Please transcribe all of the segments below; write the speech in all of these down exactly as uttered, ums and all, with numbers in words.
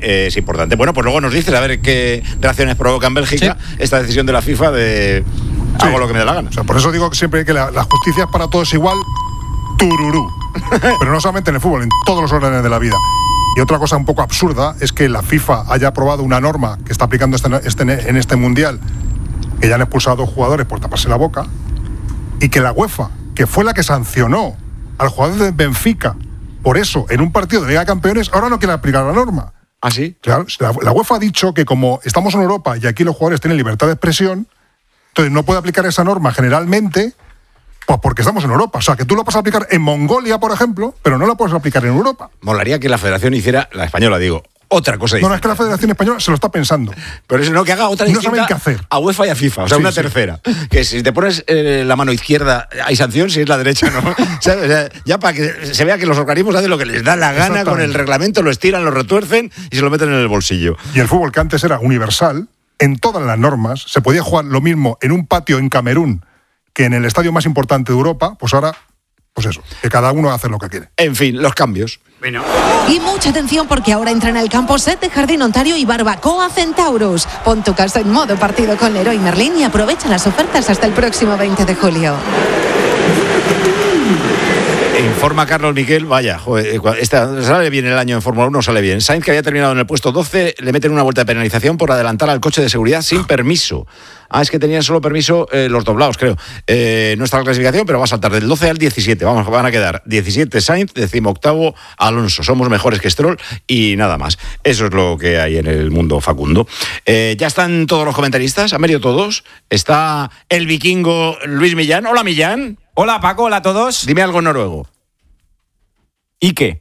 eh, es importante. Bueno, pues luego nos dices a ver qué reacciones provoca en Bélgica sí. esta decisión de la FIFA de sí. hago lo que me dé la gana. O sea, por eso digo que siempre que la, la justicia es para todos igual, tururú. Pero no solamente en el fútbol, en todos los órdenes de la vida. Y otra cosa un poco absurda es que la FIFA haya aprobado una norma que está aplicando este, este, en este Mundial, que ya han expulsado a dos jugadores por taparse la boca, y que la UEFA, que fue la que sancionó al jugador de Benfica por eso en un partido de Liga de Campeones, ahora no quiere aplicar la norma. ¿Ah, sí? Claro, la, la UEFA ha dicho que como estamos en Europa y aquí los jugadores tienen libertad de expresión, entonces no puede aplicar esa norma generalmente, pues porque estamos en Europa. O sea, que tú lo puedes aplicar en Mongolia, por ejemplo, pero no lo puedes aplicar en Europa. Molaría que la federación hiciera, la española digo, otra cosa distinta. No, no, es que la Federación Española se lo está pensando. Pero eso no, que haga otra distinta. No saben qué hacer. A UEFA y a FIFA, o sea, sí, una sí. tercera. Que si te pones eh, la mano izquierda hay sanción, si es la derecha no. O sea, o sea, ya para que se vea que los organismos hacen lo que les da la gana con el reglamento, lo estiran, lo retuercen y se lo meten en el bolsillo. Y el fútbol, que antes era universal, en todas las normas, se podía jugar lo mismo en un patio en Camerún que en el estadio más importante de Europa, pues ahora, pues eso, que cada uno hace lo que quiere. En fin, los cambios. Bueno. Y mucha atención porque ahora entran al campo Set de Jardín Ontario y Barbacoa Centaurus. Pon tu casa en modo partido con Leroy Merlin y aprovecha las ofertas hasta el próximo veinte de julio. Informa Carlos Miquel, vaya, joder, esta, sale bien el año en Fórmula uno, sale bien. Sainz, que había terminado en el puesto doce, le meten una vuelta de penalización por adelantar al coche de seguridad sin permiso. Ah, es que tenían solo permiso eh, los doblados, creo. Eh, no está la clasificación, pero va a saltar del doce al diecisiete. Vamos, van a quedar diecisiete Sainz, decimoctavo Alonso. Somos mejores que Stroll y nada más. Eso es lo que hay en el mundo, Facundo. Eh, ya están todos los comentaristas, han venido todos. Está el vikingo Luis Millán. Hola, Millán. Hola, Paco, hola a todos. Dime algo en noruego. ¿Y qué?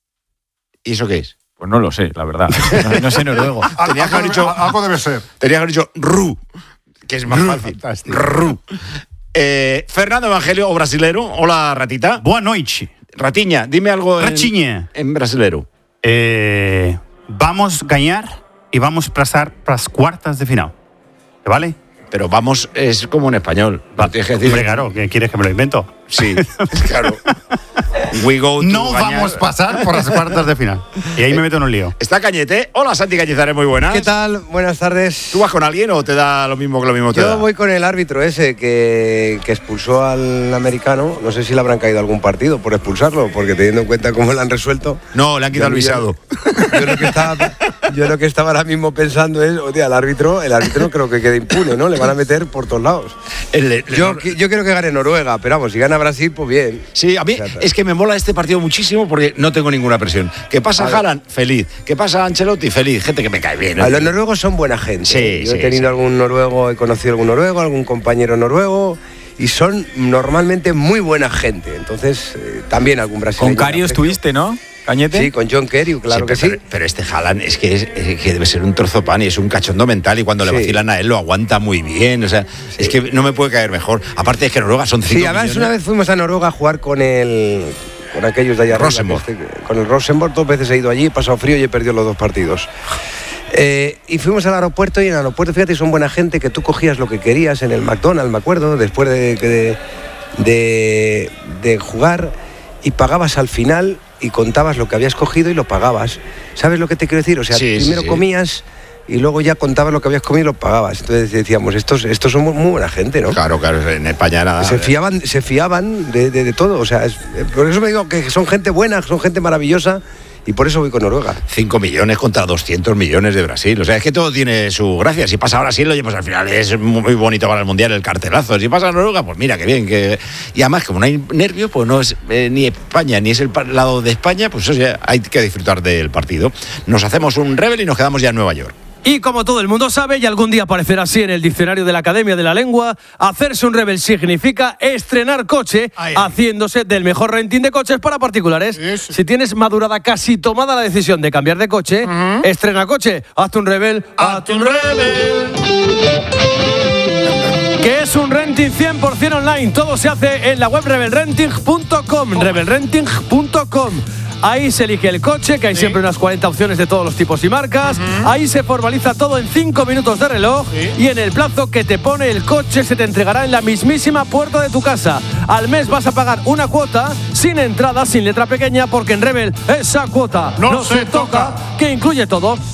¿Y eso qué es? Pues no lo sé, la verdad. No, no sé noruego. Tenía que haber dicho, algo debe ser. Tenía que haber dicho Ru, que es más Ru, fácil. Fantástico. Ru. Eh, Fernando Evangelio, o brasilero. Hola, ratita. Boa noite. Ratiña, dime algo en, Ratinha. en brasilero. Eh, vamos a ganar y vamos a pasar para las cuartas de final. ¿Vale? Pero vamos, es como en español. Va, tienes que decir. Hombre, claro, ¿qué quieres que me lo invento? Sí, claro. We go to no gañar. Vamos a pasar por las cuartas de final. Y ahí me meto en un lío. Está Cañete. Hola, Santi Cañizares, muy buenas. ¿Qué tal? Buenas tardes. ¿Tú vas con alguien o te da lo mismo que lo mismo te Yo da? Yo voy con el árbitro ese que, que expulsó al americano. No sé si le habrán caído algún partido por expulsarlo, porque teniendo en cuenta cómo lo han resuelto. No, le han quitado el visado. Yo, yo, lo que estaba, yo lo que estaba ahora mismo pensando es, oye, el árbitro, el árbitro no creo que quede impune, ¿no? Le van a meter por todos lados. El, el, yo, el, yo quiero que gane Noruega, pero vamos, si gana Brasil, pues bien. Sí, a mí o sea, es que me mola este partido muchísimo porque no tengo ninguna presión. ¿Qué pasa Haaland? Feliz. ¿Qué pasa Ancelotti? Feliz. Gente que me cae bien. ¿No? Los noruegos son buena gente. Sí, Yo sí, he tenido sí. algún noruego, he conocido algún noruego, algún compañero noruego y son normalmente muy buena gente. Entonces, eh, también algún brasileño. Con Cario estuviste, ¿no? ¿Cañete? Sí, con John Kerry, claro sí, que pero, sí. Pero este Haaland es que, es, es que debe ser un trozo pan y es un cachondo mental y cuando sí. le vacilan a él lo aguanta muy bien. O sea, sí. es que no me puede caer mejor. Aparte es que Noruega son cinco Sí, además millones. Una vez fuimos a Noruega a jugar con el... con aquellos de allá Rosenborg. Arriba, este, con el Rosenborg, dos veces he ido allí, he pasado frío y he perdido los dos partidos. Eh, y fuimos al aeropuerto y en el aeropuerto, fíjate, son buena gente que tú cogías lo que querías en el McDonald's, me acuerdo, después de, de, de, de jugar y pagabas al final y contabas lo que habías cogido y lo pagabas. ¿Sabes lo que te quiero decir? O sea, sí, primero sí, sí. comías y luego ya contabas lo que habías comido y lo pagabas. Entonces decíamos, estos, estos son muy buena gente, ¿no? Claro, claro, en España nada. Se fiaban, se fiaban de, de, de todo. O sea, es, por eso me digo que son gente buena, son gente maravillosa. Y por eso voy con Noruega. cinco millones contra doscientos millones de Brasil. O sea, es que todo tiene su gracia. Si pasa Brasil, oye, pues al final es muy bonito para el Mundial el cartelazo. Si pasa Noruega, pues mira, qué bien. Que... Y además, como no hay nervio, pues no es eh, ni España, ni es el lado de España, pues o sea, hay que disfrutar del partido. Nos hacemos un Rebel y nos quedamos ya en Nueva York. Y como todo el mundo sabe, y algún día aparecerá así en el diccionario de la Academia de la Lengua, hacerse un Rebel significa estrenar coche, ay, haciéndose del mejor renting de coches para particulares. Eso. Si tienes madurada casi tomada la decisión de cambiar de coche, uh-huh. estrena coche, hazte un Rebel, hazte un Rebel. Que es un renting cien por ciento online. Todo se hace en la web rebel renting punto com. rebel renting punto com. Ahí se elige el coche, que hay sí. siempre unas cuarenta opciones de todos los tipos y marcas. Uh-huh. Ahí se formaliza todo en cinco minutos de reloj. Sí. Y en el plazo que te pone el coche se te entregará en la mismísima puerta de tu casa. Al mes vas a pagar una cuota sin entrada, sin letra pequeña, porque en Rebel esa cuota no, no se toca, toca, que incluye todo.